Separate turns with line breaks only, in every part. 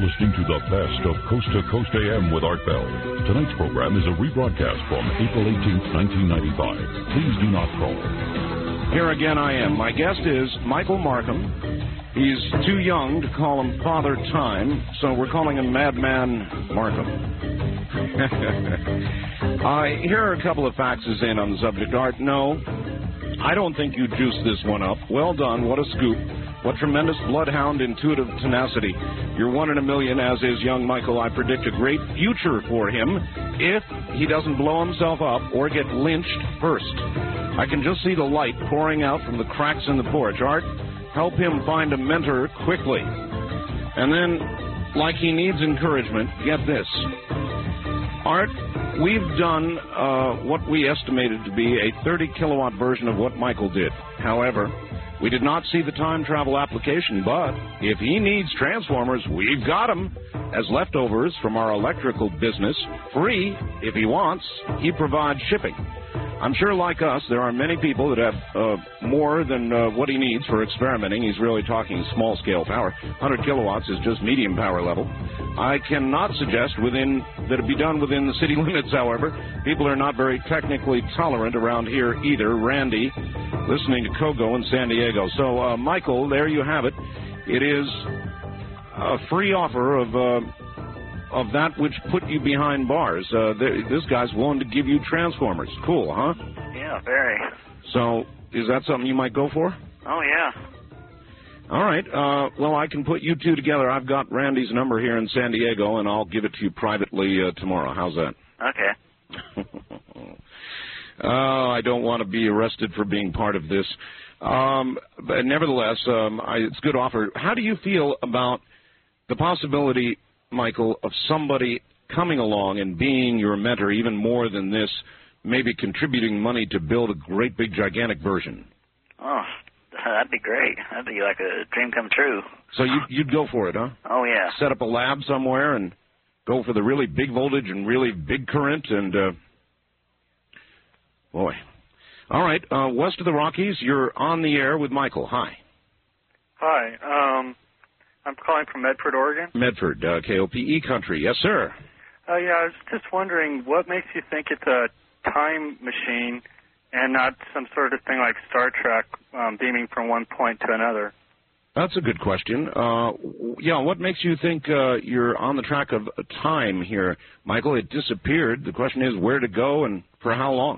listening to the best of Coast to Coast AM with Art Bell. Tonight's program is a rebroadcast from April 18th, 1995. Please do not call.
Here again I am. My guest is Michael Markham. He's too young to call him Father Time, so we're calling him Madman Markham. Here are a couple of faxes in on the subject. Art, no, I don't think you juiced this one up. Well done. What a scoop. What tremendous bloodhound intuitive tenacity. You're 1 in a million, as is young Michael. I predict a great future for him if he doesn't blow himself up or get lynched first. I can just see the light pouring out from the cracks in the porch. Art, help him find a mentor quickly. And then, like he needs encouragement, get this. Art, we've done what we estimated to be a 30-kilowatt version of what Michael did. However, we did not see the time travel application, but if he needs transformers, we've got them as leftovers from our electrical business, free if he wants. He provides shipping. I'm sure, like us, there are many people that have more than what he needs for experimenting. He's really talking small-scale power. 100 kilowatts is just medium power level. I cannot suggest that it be done within the city limits, however. People are not very technically tolerant around here either. Randy, listening to Kogo in San Diego. So, Michael, there you have it. It is a free offer of that which put you behind bars. This guy's willing to give you transformers. Cool, huh?
Yeah, very.
So, is that something you might go for?
Oh, yeah.
All right. Well, I can put you two together. I've got Randy's number here in San Diego, and I'll give it to you privately tomorrow. How's that?
Okay.
I don't want to be arrested for being part of this. But nevertheless, it's a good offer. How do you feel about the possibility, Michael, of somebody coming along and being your mentor even more than this, maybe contributing money to build a great big gigantic version?
Oh, that'd be great. That'd be like a dream come true.
So you'd go for it, huh?
Oh, yeah.
Set up a lab somewhere and go for the really big voltage and really big current and, boy. All right, west of the Rockies, you're on the air with Michael. Hi.
Hi, I'm calling from Medford, Oregon.
Medford, KOPE country. Yes, sir.
Yeah, I was just wondering, what makes you think it's a time machine and not some sort of thing like Star Trek, beaming from one point to another?
That's a good question. What makes you think you're on the track of time here, Michael? It disappeared. The question is where to go and for how long?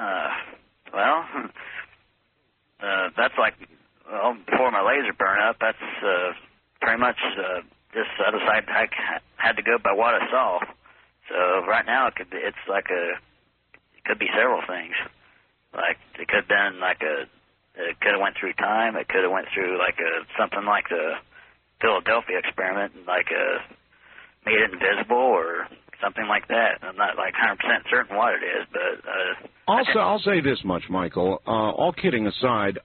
That's like, before my laser burned up, that's pretty much just I decided I had to go by what I saw. So right now it could be several things. Like it could have been it could have went through time. It could have went through something like the Philadelphia experiment, made it invisible or something like that. I'm not 100% certain what it is, but
I'll say this much, Michael. All kidding aside,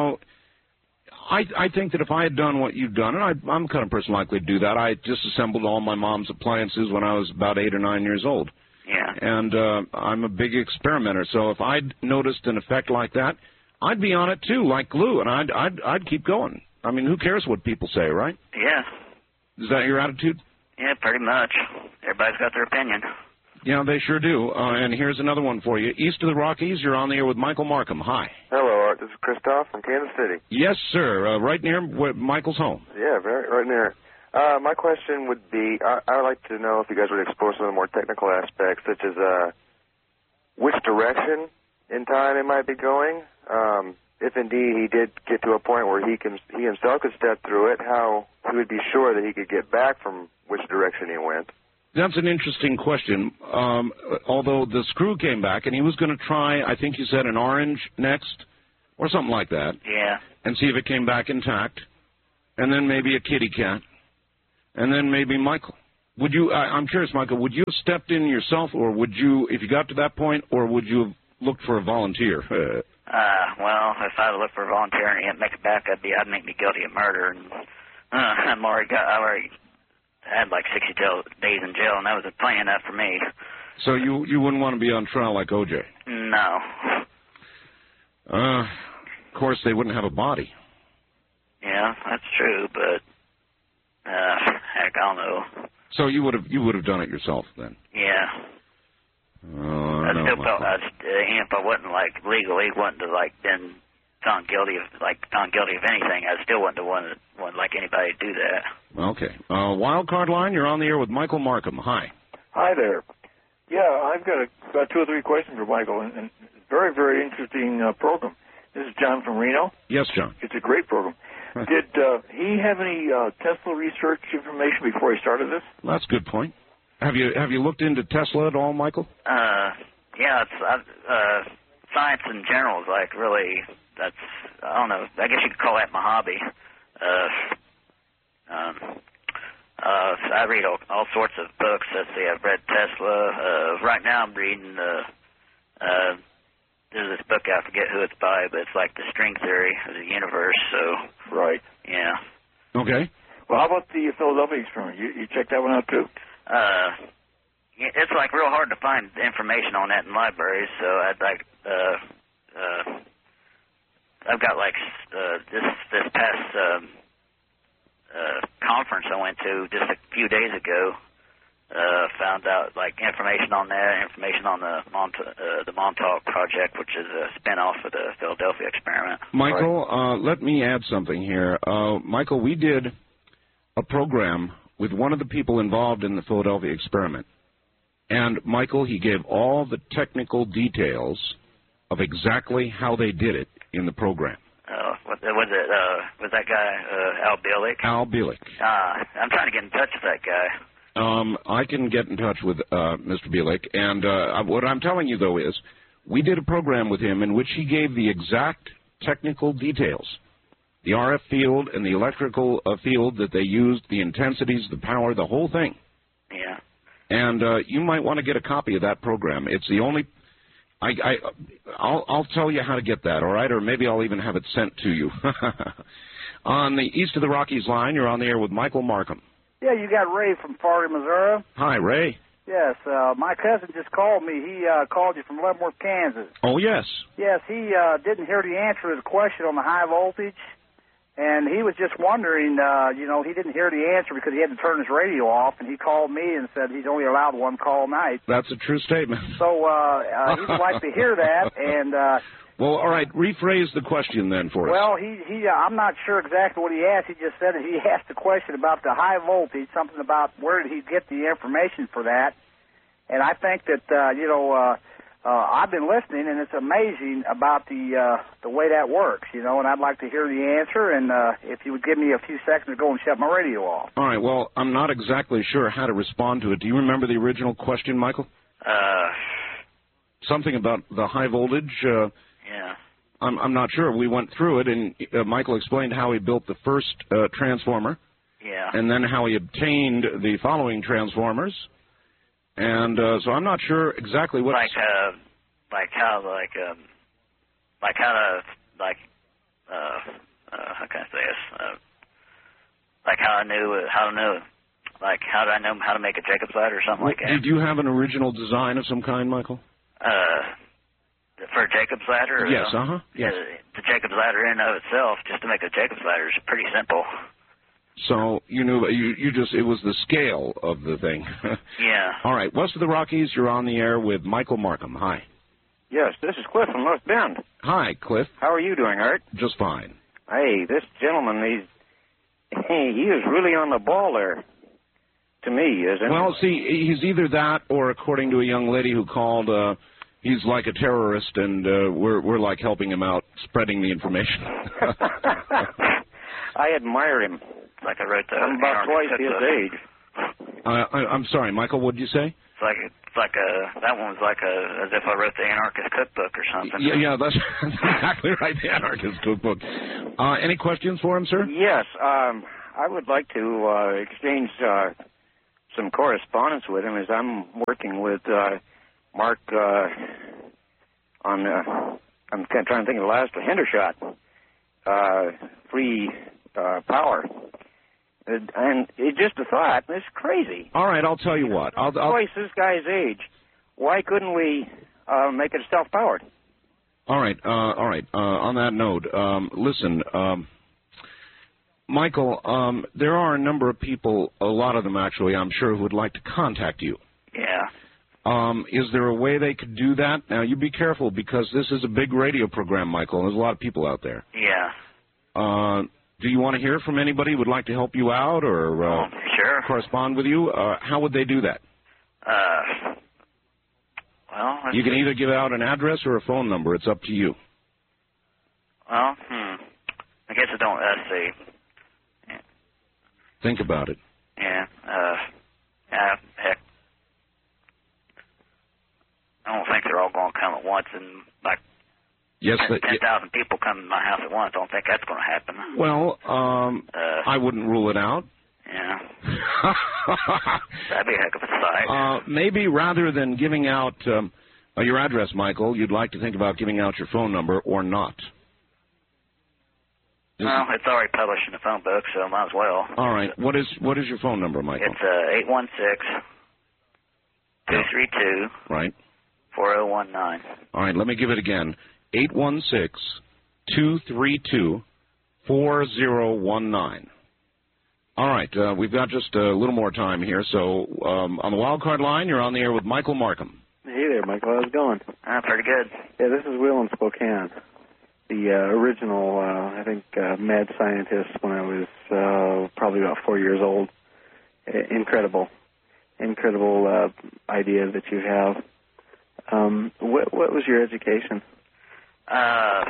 I think that if I had done what you've done, and I'm the kind of person likely to do that, I disassembled all my mom's appliances when I was about 8 or 9 years old.
Yeah.
And I'm a big experimenter, so if I'd noticed an effect like that, I'd be on it too, like glue, and I'd keep going. I mean, who cares what people say, right?
Yeah.
Is that your attitude?
Yeah, pretty much. Everybody's got their opinion.
Yeah, they sure do. And here's another one for you. East of the Rockies, you're on the air with Michael Markham. Hi.
Hello, Art. This is Christoph from Kansas City.
Yes, sir. Right near Michael's home.
Yeah, right near. My question would be, I would like to know if you guys would explore some of the more technical aspects, such as which direction in time it might be going. If indeed he did get to a point where he himself could step through it, how he would be sure that he could get back from which direction he went.
That's an interesting question. Although the screw came back, and he was going to try, I think you said, an orange next, or something like that.
Yeah.
And see if it came back intact. And then maybe a kitty cat. And then maybe Michael. Would you, I'm curious, Michael, would you have stepped in yourself, or would you, if you got to that point, or would you have looked for a volunteer?
Well, if I had looked for a volunteer and he didn't make it back, I'd make me guilty of murder. And I already had 60 days in jail, and that was plenty enough for me.
So you wouldn't want to be on trial like O.J.?
No.
Of course, they wouldn't have a body.
Yeah, that's true, but heck, don't know.
So you would have done it yourself then?
Yeah.
I
still felt even if I wasn't like legally wouldn't have like been found guilty of anything, I still wouldn't have wanted like anybody to do that.
Okay. Wild Card Line, you're on the air with Michael Markham. Hi.
Hi there. Yeah, I've got about 2 or 3 questions for Michael, and very, very interesting program. This is John from Reno.
Yes, John.
It's a great program. Did he have any Tesla research information before he started this?
That's a good point. Have you looked into Tesla at all, Michael?
Yeah, it's science in general is like really, that's, I don't know, I guess you could call that my hobby. I read all sorts of books. Let's see, I've read Tesla. Right now I'm reading there's this book, I forget who it's by, but it's like the string theory of the universe, so.
Right.
Yeah.
Okay. Well, how about the Philadelphia experiment? You checked that one out too?
It's like real hard to find information on that in libraries, so I'd like, I've got like this past conference I went to just a few days ago, found out like information on that, information on the Montauk Project, which is a spinoff of the Philadelphia experiment.
Michael, let me add something here. Michael, we did a program with one of the people involved in the Philadelphia experiment. And, Michael, he gave all the technical details of exactly how they did it in the program.
Was that guy Al Bielek?
Al Bielek.
I'm trying to get in touch with that guy.
I can get in touch with Mr. Bielek. And what I'm telling you, though, is we did a program with him in which he gave the exact technical details. The RF field and the electrical field that they used, the intensities, the power, the whole thing.
Yeah.
And you might want to get a copy of that program. It's the only. I'll tell you how to get that, all right? Or maybe I'll even have it sent to you. On the East of the Rockies line, you're on the air with Michael Markham.
Yeah, you got Ray from Florida, Missouri.
Hi, Ray.
Yes, my cousin just called me. He called you from Leavenworth, Kansas.
Oh, yes.
Yes, he didn't hear the answer to the question on the high voltage. And he was just wondering, he didn't hear the answer because he had to turn his radio off, and he called me and said he's only allowed one call a night.
That's a true statement.
So he would like to hear that. And
well, all right, rephrase the question then for us.
Well, I'm not sure exactly what he asked. He just said that he asked a question about the high voltage, something about where did he get the information for that. And I think that, I've been listening, and it's amazing about the way that works, and I'd like to hear the answer, and if you would give me a few seconds to go and shut my radio off.
All right, well, I'm not exactly sure how to respond to it. Do you remember the original question, Michael? Something about the high voltage?
Yeah.
I'm not sure. We went through it, and Michael explained how he built the first transformer.
Yeah.
And then how he obtained the following transformers. And so I'm not sure exactly what.
How can I say this? Like how did I know how to make a Jacob's ladder or something like that?
Did you have an original design of some kind, Michael?
For a Jacob's ladder?
Yes, yes.
The Jacob's ladder in and of itself, just to make a Jacob's ladder, is pretty simple.
So you knew it was the scale of the thing.
Yeah.
All right, west of the Rockies, you're on the air with Michael Markham. Hi.
Yes, this is Cliff from North Bend.
Hi, Cliff.
How are you doing, Art?
Just fine.
Hey, this gentleman, he is really on the ball there. To me, isn't he?
Well, see, he's either that or, according to a young lady who called, he's like a terrorist, and we're like helping him out, spreading the information.
I admire him.
Like I wrote the.
I'm about twice his age.
I'm sorry, Michael. What did you say?
That one was like as if I wrote the Anarchist Cookbook or something.
Yeah, that's exactly right. The Anarchist Cookbook. Any questions for him, sir?
Yes, I would like to exchange some correspondence with him, as I'm working with Mark on. I'm trying to think of the last one, Hendershot, free power. And it's just a thought. It's crazy.
All right, I'll tell you what.
Twice this guy's age. Why couldn't we make it self-powered?
All right. On that note, listen. Michael, there are a number of people, a lot of them actually, I'm sure, who would like to contact you.
Yeah.
Is there a way they could do that? Now, you be careful, because this is a big radio program, Michael, and there's a lot of people out there.
Yeah.
Do you want to hear from anybody who would like to help you out or
sure.
correspond with you? How would they do that?
Well,
you can either give out an address or a phone number. It's up to you.
Well, I guess I don't, let's see. Yeah.
Think about it.
Yeah, heck. I don't think they're all going to come at once, and like 10,000 people come to my house at once. I don't think that's going to happen.
Well, I wouldn't rule it out.
Yeah. That'd be a heck of a sight.
Maybe rather than giving out your address, Michael, you'd like to think about giving out your phone number or not.
Well, it's already published in the phone book, so might as well.
All right. What is your phone number, Michael?
It's 816-232.
Right.
4019.
All right. Let me give it again. 816-232-4019. All right. We've got just a little more time here. So on the wild card line, you're on the air with Michael Markham.
Hey there, Michael. How's it going?
Pretty good.
Yeah, this is Will in Spokane. The original, I think, mad scientist when I was probably about 4 years old. Incredible idea that you have. What was your education?
I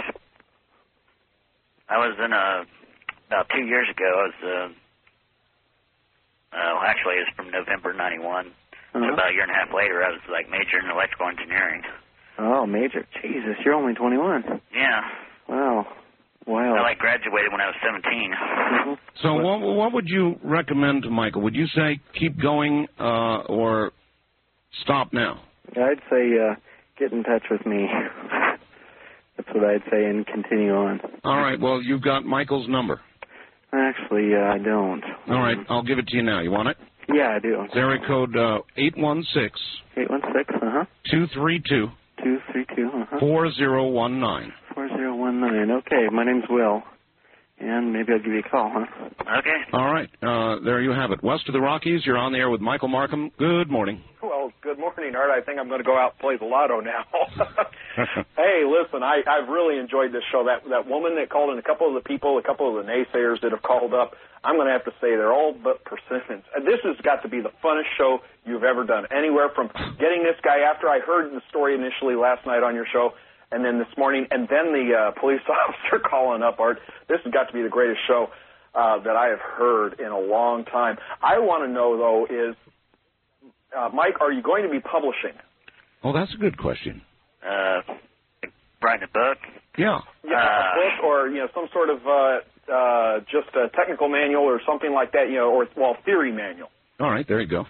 was in about 2 years ago. I was actually, it's from November '91. So about a year and a half later, I was like majoring in electrical engineering.
Oh, major! Jesus, you're only 21.
Yeah.
Wow.
I graduated when I was 17.
Mm-hmm.
So what would you recommend to Michael? Would you say keep going or stop now?
I'd say get in touch with me. That's what I'd say, and continue on.
All right. Well, you've got Michael's number.
Actually, I don't.
All right. I'll give it to you now. You want it?
Yeah, I do.
It's area code 816.
816,
232.
232,
4019.
4019. Okay, my name's Will, and maybe I'll give you a call, huh?
Okay.
All right. There you have it. West of the Rockies, you're on the air with Michael Markham. Good morning.
Well, good morning, Art. I think I'm going to go out and play the lotto now. Hey, listen, I've really enjoyed this show. That woman that called in, a couple of the naysayers that have called up, I'm going to have to say they're all but persistence. This has got to be the funnest show you've ever done. Anywhere from getting this guy, after I heard the story initially last night on your show, and then this morning, and then the police officer calling up, Art, this has got to be the greatest show that I have heard in a long time. I want to know, though, is, Mike, are you going to be publishing?
Oh, that's a good question.
Writing a book?
Yeah.
A book or, some sort of just a technical manual or something like that, or, theory manual.
All right, there you go.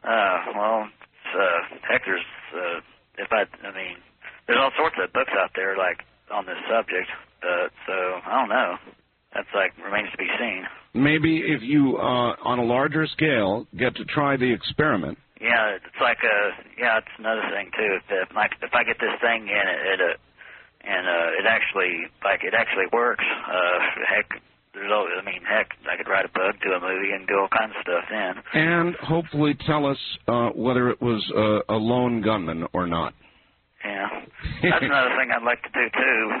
Heck, there's all sorts of books out there, like, on this subject, so I don't know. That's, remains to be seen.
Maybe if you, on a larger scale, get to try the experiment.
Yeah, it's it's another thing, too. If I get this thing in, it actually works, I could write a book, do a movie, and do all kinds of stuff then.
And hopefully tell us whether it was a lone gunman or not.
Yeah. That's another thing I'd like to do, too.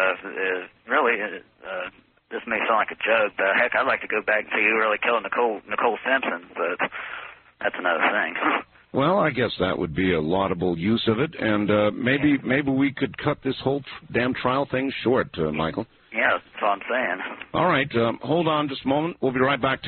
This may sound like a joke, but heck, I'd like to go back and see who really killed Nicole Simpson, but that's another thing.
Well, I guess that would be a laudable use of it, and maybe we could cut this whole damn trial thing short, Michael.
Yeah, that's what I'm saying.
All right, hold on just a moment. We'll be right back to